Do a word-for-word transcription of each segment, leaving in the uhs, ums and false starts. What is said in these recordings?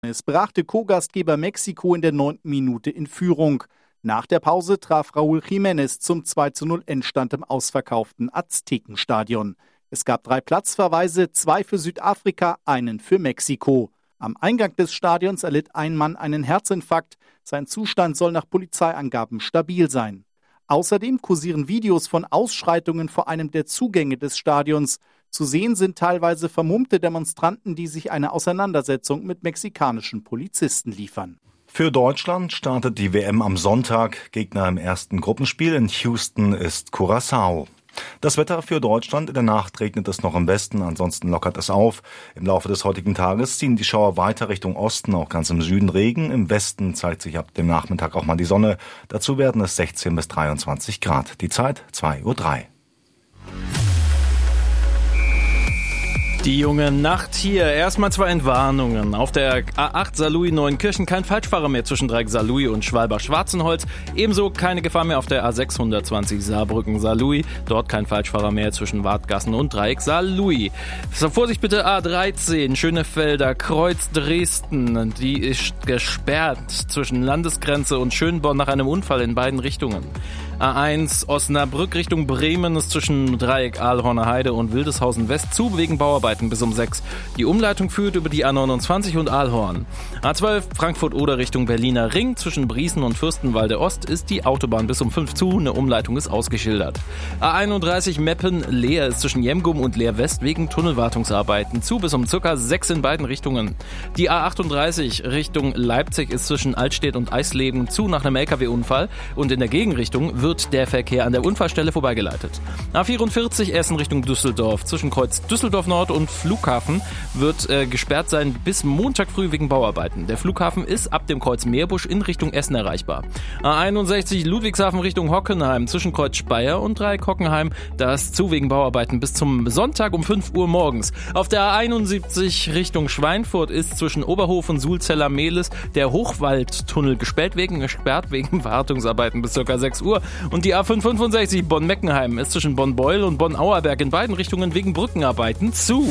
Es brachte Co-Gastgeber Mexiko in der neunten Minute in Führung. Nach der Pause traf Raúl Jiménez zum zwei zu null Endstand im ausverkauften Aztekenstadion. Es gab drei Platzverweise, zwei für Südafrika, einen für Mexiko. Am Eingang des Stadions erlitt ein Mann einen Herzinfarkt. Sein Zustand soll nach Polizeiangaben stabil sein. Außerdem kursieren Videos von Ausschreitungen vor einem der Zugänge des Stadions. Zu sehen sind teilweise vermummte Demonstranten, die sich eine Auseinandersetzung mit mexikanischen Polizisten liefern. Für Deutschland startet die W M am Sonntag. Gegner im ersten Gruppenspiel in Houston ist Curaçao. Das Wetter für Deutschland: in der Nacht regnet es noch im Westen, ansonsten lockert es auf. Im Laufe des heutigen Tages ziehen die Schauer weiter Richtung Osten, auch ganz im Süden Regen. Im Westen zeigt sich ab dem Nachmittag auch mal die Sonne. Dazu werden es sechzehn bis dreiundzwanzig Grad. Die Zeit zwei Uhr drei. Die junge Nacht hier. Erstmal zwei Entwarnungen. Auf der A acht Saarlouis-Neuenkirchen kein Falschfahrer mehr zwischen Dreieck Saarlouis und Schwalbach-Schwarzenholz. Ebenso keine Gefahr mehr auf der A sechshundertzwanzig Saarbrücken-Saarlouis. Dort kein Falschfahrer mehr zwischen Wartgassen und Dreieck Saarlouis. So, Vorsicht bitte, A dreizehn Schönefelder Kreuz Dresden. Die ist gesperrt zwischen Landesgrenze und Schönborn nach einem Unfall in beiden Richtungen. A eins Osnabrück Richtung Bremen ist zwischen Dreieck Aalhorner Heide und Wildeshausen West zu wegen Bauarbeiten bis um sechs. Die Umleitung führt über die A neunundzwanzig und Aalhorn. A zwölf Frankfurt-Oder Richtung Berliner Ring zwischen Briesen und Fürstenwalde Ost ist die Autobahn bis um fünf zu. Eine Umleitung ist ausgeschildert. A einunddreißig Meppen-Leer ist zwischen Jemgum und Leer West wegen Tunnelwartungsarbeiten zu bis um circa sechs in beiden Richtungen. Die A achtunddreißig Richtung Leipzig ist zwischen Altstedt und Eisleben zu nach einem L K W-Unfall und in der Gegenrichtung wird der Verkehr an der Unfallstelle vorbeigeleitet. A vierundvierzig Essen Richtung Düsseldorf. Zwischen Kreuz Düsseldorf Nord und Flughafen wird äh, gesperrt sein bis Montag früh wegen Bauarbeiten. Der Flughafen ist ab dem Kreuz Meerbusch in Richtung Essen erreichbar. A einundsechzig Ludwigshafen Richtung Hockenheim. Zwischen Kreuz Speyer und Dreieck Hockenheim. Da ist zu wegen Bauarbeiten bis zum Sonntag um fünf Uhr morgens. Auf der A einundsiebzig Richtung Schweinfurt ist zwischen Oberhof und Sulzeller Mehlis der Hochwaldtunnel gesperrt wegen, gesperrt wegen Wartungsarbeiten bis ca. sechs Uhr. Und die A fünfhundertfünfundsechzig Bonn-Meckenheim ist zwischen Bonn-Beul und Bonn-Auerberg in beiden Richtungen wegen Brückenarbeiten zu.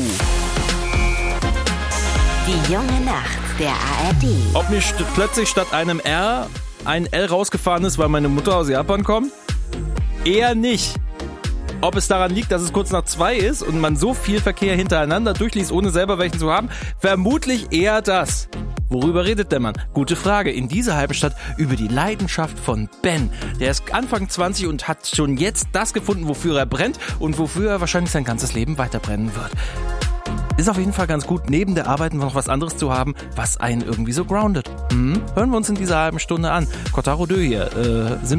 Die junge Nacht der A R D. Ob mir st- plötzlich statt einem R ein L rausgefahren ist, weil meine Mutter aus Japan kommt? Eher nicht. Ob es daran liegt, dass es kurz nach zwei ist und man so viel Verkehr hintereinander durchliest, ohne selber welchen zu haben? Vermutlich eher das. Worüber redet der Mann? Gute Frage. In dieser halben Stadt über die Leidenschaft von Ben. Der ist Anfang zwanzig und hat schon jetzt das gefunden, wofür er brennt und wofür er wahrscheinlich sein ganzes Leben weiterbrennen wird. Ist auf jeden Fall ganz gut, neben der Arbeit noch was anderes zu haben, was einen irgendwie so groundet. Hm? Hören wir uns in dieser halben Stunde an. Kotaro Dö hier. Äh, sind